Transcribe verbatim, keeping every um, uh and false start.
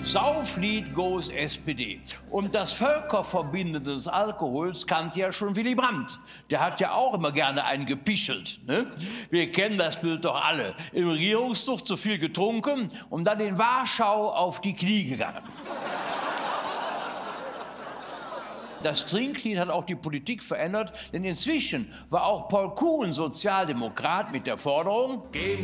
Sauflied goes S P D. Und das Völkerverbindende des Alkohols kannte ja schon Willy Brandt. Der hat ja auch immer gerne einen gepichelt. Ne? Wir kennen das Bild doch alle. Im Regierungszug zu viel getrunken und dann in Warschau auf die Knie gegangen. Das Trinklied hat auch die Politik verändert, denn inzwischen war auch Paul Kuhn Sozialdemokrat mit der Forderung: Geben